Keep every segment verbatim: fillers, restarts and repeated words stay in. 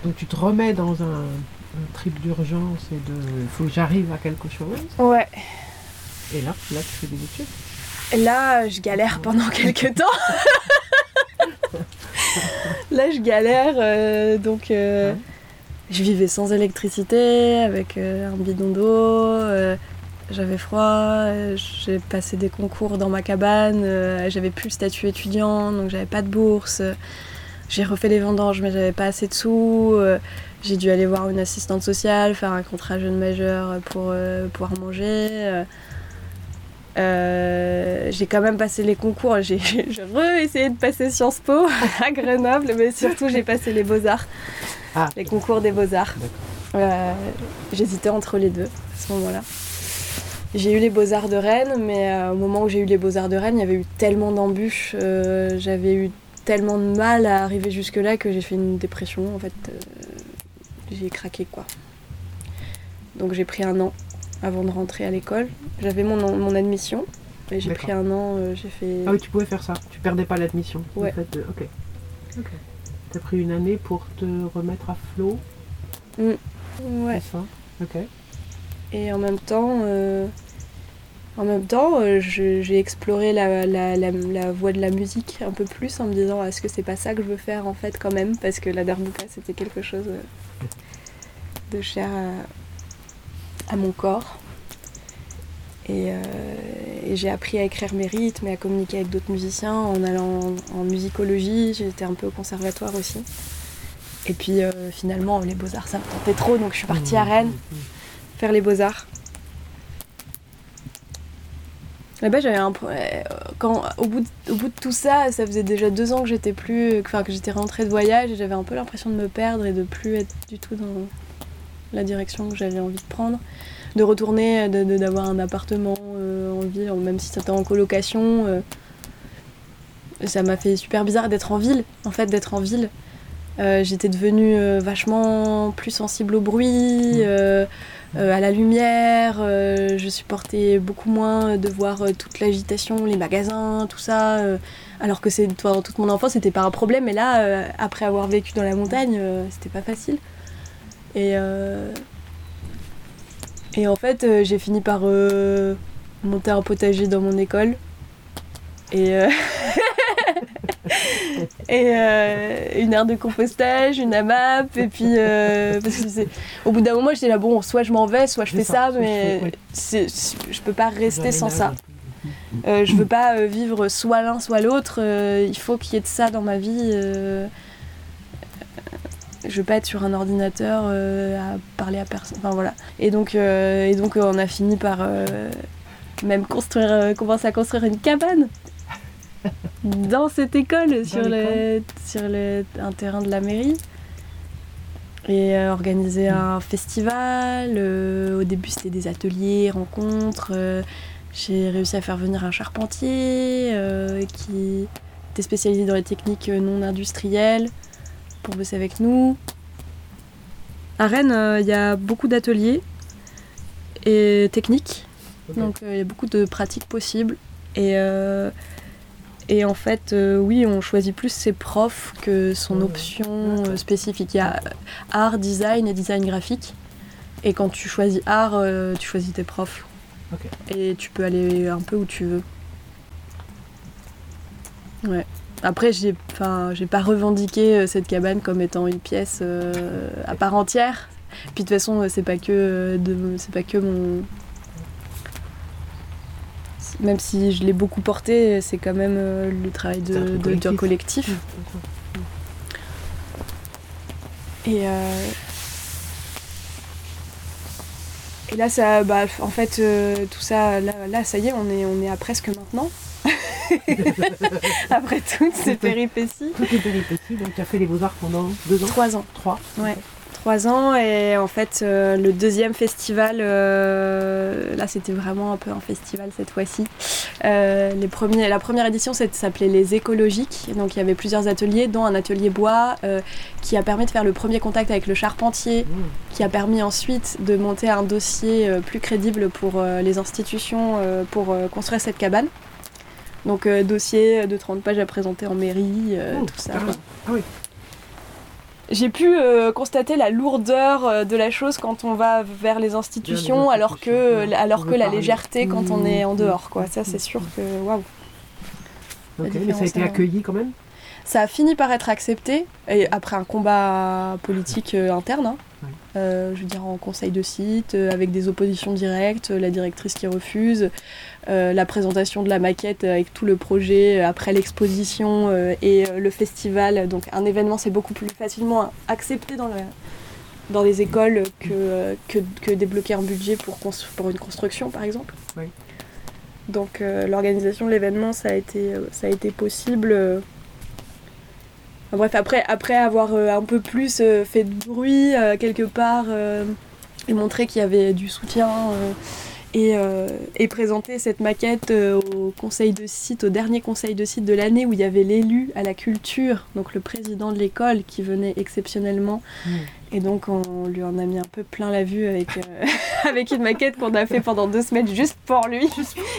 Donc tu te remets dans un, un trip d'urgence et de il faut que j'arrive à quelque chose. Ouais. Et là, là tu fais des études. Et là, je galère pendant quelques temps. Là, je galère, euh, donc euh, ouais. Je vivais sans électricité, avec euh, un bidon d'eau, euh, j'avais froid, euh, j'ai passé des concours dans ma cabane, euh, j'avais plus le statut étudiant, donc j'avais pas de bourse. J'ai refait les vendanges, mais j'avais pas assez de sous. Euh, j'ai dû aller voir une assistante sociale, faire un contrat jeune majeur pour euh, pouvoir manger. Euh, Euh, j'ai quand même passé les concours, j'ai, j'ai re-essayé de passer Sciences Po à Grenoble, mais surtout j'ai passé les Beaux-Arts, ah. les concours des Beaux-Arts. Euh, j'hésitais entre les deux à ce moment-là. J'ai eu les Beaux-Arts de Rennes, mais euh, au moment où j'ai eu les Beaux-Arts de Rennes, il y avait eu tellement d'embûches, euh, j'avais eu tellement de mal à arriver jusque-là que j'ai fait une dépression, en fait, euh, j'ai craqué quoi. Donc j'ai pris un an avant de rentrer à l'école. J'avais mon, mon admission, et j'ai D'accord. pris un an, euh, j'ai fait... Ah oui, tu pouvais faire ça, tu perdais pas l'admission. Ouais. En fait, euh, ok. Ok. T'as pris une année pour te remettre à flot. Mmh. Ouais. C'est ça. Ok. Et en même temps, euh, en même temps, euh, je, j'ai exploré la, la, la, la voie de la musique un peu plus en me disant est-ce que c'est pas ça que je veux faire en fait quand même, parce que la darbuka c'était quelque chose euh, de cher à, à mon corps. Et, euh, et j'ai appris à écrire mes rythmes et à communiquer avec d'autres musiciens en allant en, en musicologie. J'étais un peu au conservatoire aussi. Et puis euh, finalement, les Beaux-Arts, ça me tentait trop, donc je suis partie à Rennes faire les Beaux-Arts. Là-bas, j'avais un quand au bout de, au bout de tout ça, ça faisait déjà deux ans que j'étais plus, enfin que j'étais rentrée de voyage et j'avais un peu l'impression de me perdre et de plus être du tout dans la direction que j'avais envie de prendre. De retourner, de, de, d'avoir un appartement euh, en ville, même si c'était en colocation. Euh, ça m'a fait super bizarre d'être en ville, en fait, d'être en ville. Euh, j'étais devenue euh, vachement plus sensible au bruit, euh, euh, à la lumière. Euh, je supportais beaucoup moins de voir euh, toute l'agitation, les magasins, tout ça. Euh, alors que c'est, toi, toute mon enfance, c'était pas un problème. Mais là, euh, après avoir vécu dans la montagne, euh, c'était pas facile. Et... Euh, Et en fait, euh, j'ai fini par euh, monter un potager dans mon école. Et, euh... et euh, une aire de compostage, une AMAP. Et puis, euh, parce que c'est... au bout d'un moment, j'étais là, bon, soit je m'en vais, soit je fais ça, ça mais je, c'est, c'est, je peux pas rester sans ça. Euh, je veux pas euh, vivre soit l'un, soit l'autre. Euh, il faut qu'il y ait de ça dans ma vie. Euh... Je veux pas être sur un ordinateur euh, à parler à personne. Enfin voilà. Et donc, euh, et donc euh, on a fini par euh, même construire, euh, commencer à construire une cabane dans cette école, dans sur, le, sur le, un terrain de la mairie. Et euh, organiser mmh. un festival. Euh, au début, c'était des ateliers, rencontres. Euh, j'ai réussi à faire venir un charpentier euh, qui était spécialisé dans les techniques non industrielles, pour bosser avec nous. À Rennes, il euh, y a beaucoup d'ateliers et techniques, okay. donc il euh, y a beaucoup de pratiques possibles. Et, euh, et en fait, euh, oui, on choisit plus ses profs que son option euh, spécifique. Il y a art, design et design graphique. Et quand tu choisis art, euh, tu choisis tes profs. Okay. Et tu peux aller un peu où tu veux. Ouais. Après, j'ai, j'ai pas revendiqué cette cabane comme étant une pièce euh, à part entière. Puis de toute façon, c'est pas que, de, c'est pas que mon... Même si je l'ai beaucoup porté, c'est quand même euh, le travail de, de, collectif. d'un collectif. Mmh. Et, euh... Et là, ça, bah, en fait, euh, tout ça, là, là, ça y est, on est, on est à presque maintenant. Après toutes ces péripéties. Toutes les péripéties, donc tu as fait les Beaux-Arts pendant deux ans ? Trois ans. Trois. Ouais. Trois ans, et en fait, euh, le deuxième festival, euh, là c'était vraiment un peu un festival cette fois-ci. Euh, les premiers, la première édition ça s'appelait Les Écologiques, donc il y avait plusieurs ateliers, dont un atelier bois euh, qui a permis de faire le premier contact avec le charpentier, mmh. qui a permis ensuite de monter un dossier euh, plus crédible pour euh, les institutions euh, pour euh, construire cette cabane. Donc euh, dossier de trente pages à présenter en mairie, euh, oh, tout ça. Ah oui. j'ai pu euh, constater la lourdeur euh, de la chose quand on va vers les institutions, institutions, alors que, ouais. alors On que veut la parler. légèreté quand on est en dehors, quoi. Ça, c'est Mmh. sûr que waouh. La Ok, mais ça a différence, été euh, accueilli quand même. Ça a fini par être accepté, et après un combat politique euh, interne, hein. Ouais. Euh, je veux dire en conseil de site, euh, avec des oppositions directes, euh, la directrice qui refuse, euh, la présentation de la maquette avec tout le projet euh, après l'exposition euh, et euh, le festival. Donc un événement, c'est beaucoup plus facilement accepté dans, le, dans les écoles que, euh, que, que débloquer un budget pour, constru- pour une construction, par exemple. Oui. Donc euh, l'organisation de l'événement, ça a été, euh, ça a été possible. euh, Enfin, bref, après, après avoir euh, un peu plus euh, fait de bruit euh, quelque part euh, et montré qu'il y avait du soutien euh, et, euh, et présenter cette maquette euh, au conseil de site, au dernier conseil de site de l'année où il y avait l'élu à la culture, donc le président de l'école qui venait exceptionnellement. Mmh. Et donc on lui en a mis un peu plein la vue avec, euh, avec une maquette qu'on a fait pendant deux semaines juste pour lui.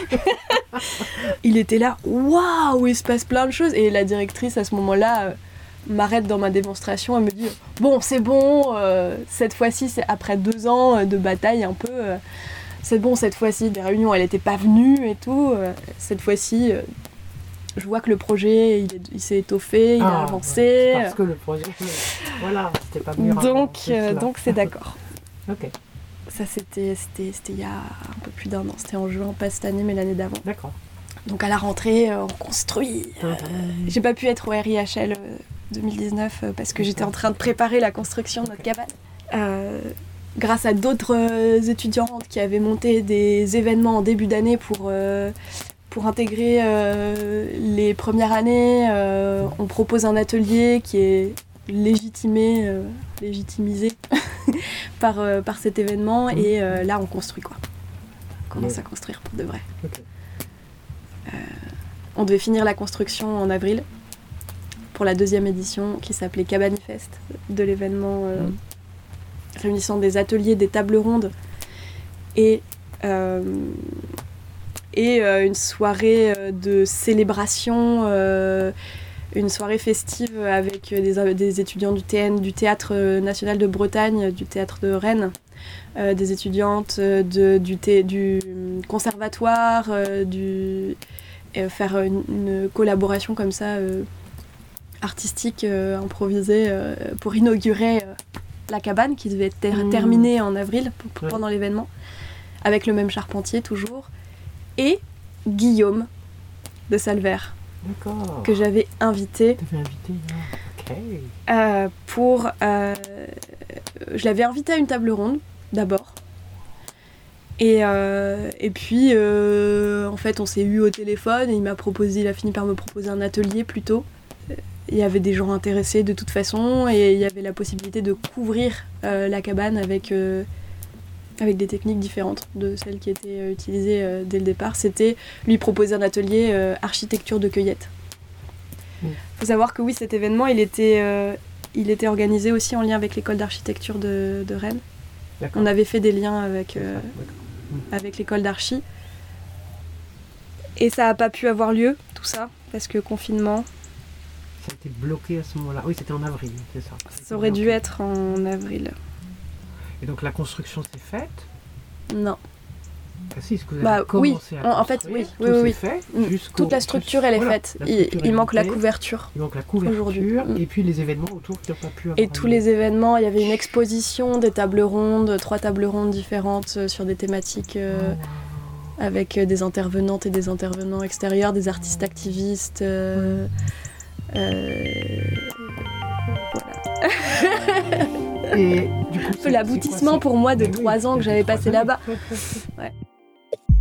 Il était là, waouh, il se passe plein de choses. Et la directrice à ce moment-là euh, m'arrête dans ma démonstration, elle me dit bon c'est bon, euh, cette fois-ci c'est après deux ans de bataille un peu, euh, c'est bon cette fois-ci, des réunions elle était pas venue et tout, euh, cette fois-ci euh, je vois que le projet il, est- il s'est étoffé, il Ah, a avancé, ouais, c'est parce que le projet, voilà, c'était pas mieux. donc euh, donc c'est d'accord. Ok, Ça c'était, c'était, c'était il y a un peu plus d'un an, c'était en juin, pas cette année mais l'année d'avant. d'accord. Donc à la rentrée euh, on construit. Euh, j'ai pas pu être au R I H L euh, deux mille dix-neuf euh, parce que j'étais en train de préparer la construction de notre cabane. Euh, grâce à d'autres euh, étudiantes qui avaient monté des événements en début d'année pour, euh, pour intégrer euh, les premières années, euh, on propose un atelier qui est légitimé, euh, légitimisé par, euh, par cet événement Mmh. et euh, là on construit quoi. On commence Ouais. à construire pour de vrai. Ok. On devait finir la construction en avril pour la deuxième édition qui s'appelait Cabanifest, de l'événement euh, Mmh. réunissant des ateliers, des tables rondes et, euh, et euh, une soirée euh, de célébration, euh, une soirée festive avec des, des étudiants du T N, du Théâtre National de Bretagne, du Théâtre de Rennes, euh, des étudiantes de, du, thé, du conservatoire, euh, du... Et faire une, une collaboration comme ça, euh, artistique, euh, improvisée, euh, pour inaugurer euh, la cabane qui devait être ter- Mmh. terminée en avril pour- pour- Ouais. pendant l'événement, avec le même charpentier toujours, et Guillaume de Salvert, D'accord. que j'avais invité T'avais invité, là. Ok. euh, pour... euh, je l'avais invité à une table ronde, d'abord. Et, euh, et puis, euh, en fait, on s'est eu au téléphone et il m'a proposé, il a fini par me proposer un atelier plutôt. Il y avait des gens intéressés de toute façon et il y avait la possibilité de couvrir euh, la cabane avec, euh, avec des techniques différentes de celles qui étaient euh, utilisées euh, dès le départ. C'était lui proposer un atelier euh, architecture de cueillette. Il Mm. faut savoir que oui, cet événement, il était, euh, il était organisé aussi en lien avec l'école d'architecture de, de Rennes. D'accord. On avait fait des liens avec, euh, D'accord. avec l'école d'archi. Et ça n'a pas pu avoir lieu, tout ça, parce que confinement, Ça a été bloqué à ce moment-là. Oui, c'était en avril, c'est ça. a été ça aurait dû bloqué. être en avril. Et donc la construction s'est faite. Non. Ah si, est-ce que vous avez Bah, oui. commencé à En- en fait, construire, oui, tout oui, oui, s'est fait Mm. jusqu'au- Toute la structure, elle est Voilà, faite. la Il, structure il est manque la montée. couverture. Il manque la couverture Aujourd'hui. Mm. et puis les événements autour qui n'ont pas pu avoir Et tous lieu. les événements, il y avait une exposition, des tables rondes, trois tables rondes différentes euh, sur des thématiques euh, Oh, avec euh, des intervenantes et des intervenants extérieurs, des artistes activistes. euh, euh, wow. Et du coup, Un peu l'aboutissement pour moi de Mais oui, trois ans que depuis j'avais trois passé ans. là-bas. Ouais, ouais, ouais. Ouais.